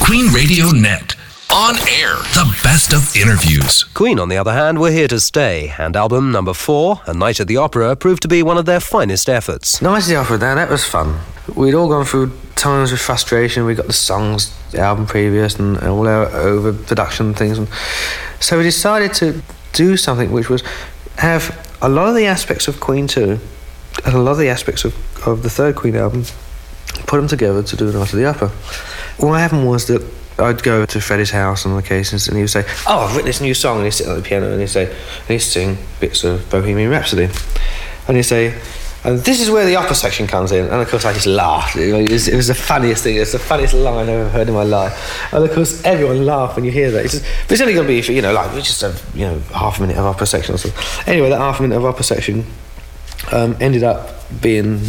Queen Radio Net. On air, the best of interviews. Queen, on the other hand, were here to stay, and album number 4, A Night at the Opera, proved to be one of their finest efforts. Night at the Opera, that was fun. We'd all gone through times of frustration. We got the songs, the album previous, and all our overproduction things. And so we decided to do something which was have a lot of the aspects of Queen 2 and a lot of the aspects of the third Queen album, put them together to do A Night at the Opera. What happened was that I'd go to Freddie's house on occasions and he would say, "Oh, I've written this new song," and he'd sit on the piano and he'd sing bits of Bohemian Rhapsody. And he'd say, "And this is where the opera section comes in." And of course I just laughed. It was the funniest thing. It's the funniest line I've ever heard in my life. And of course everyone laughed when you hear that. It's only going to be for, we just have, half a minute of opera section or something. Anyway, that half a minute of opera section ended up being,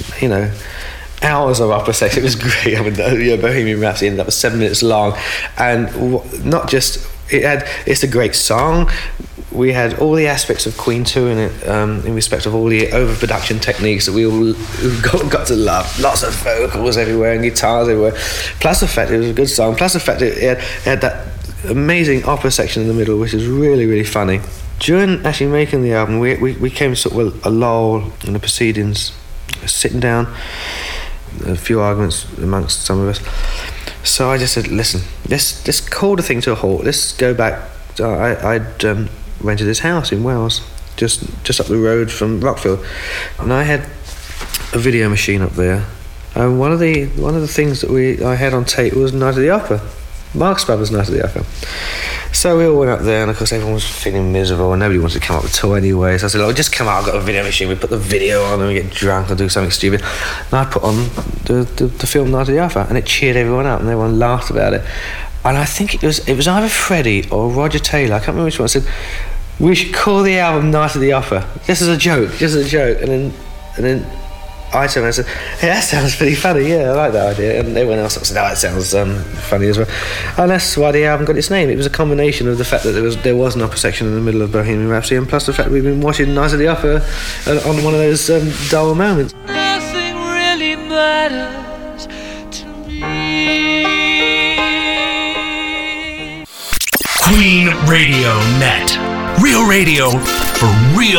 hours of opera section. It was great. I mean, Bohemian Rhapsody ended up 7 minutes long, and not just it's a great song. We had all the aspects of Queen 2 in it, in respect of all the overproduction techniques that we all got to love. Lots of vocals everywhere and guitars everywhere. Plus the fact it was a good song. Plus the fact it had that amazing opera section in the middle, which is really, really funny. During actually making the album, we came to sort of a lull in the proceedings, sitting down, a few arguments amongst some of us. So I just said, listen, let's call the thing to a halt. Let's go back. I'd rented this house in Wales, just up the road from Rockfield, and I had a video machine up there. And one of the things that I had on tape was Night at the Opera, Marx Brothers' Night at the Opera. So we all went up there, and of course everyone was feeling miserable and nobody wanted to come up at all anyway. So I said, "Look, just come out, I've got a video machine, we put the video on and we get drunk or do something stupid." And I put on the film Night at the Opera, and it cheered everyone up and everyone laughed about it. And I think it was either Freddie or Roger Taylor, I can't remember which one, said, "We should call the album Night at the Opera, just as a joke." And then I turned around and said, "Hey, that sounds pretty funny, yeah, I like that idea." And everyone else said, "Oh, that sounds funny as well." And that's why the album got its name. It was a combination of the fact that there was an opera section in the middle of Bohemian Rhapsody, and plus the fact that we've been watching Night at the Opera on one of those dull moments. Nothing really matters to me. Queen Radio Net. Real radio for real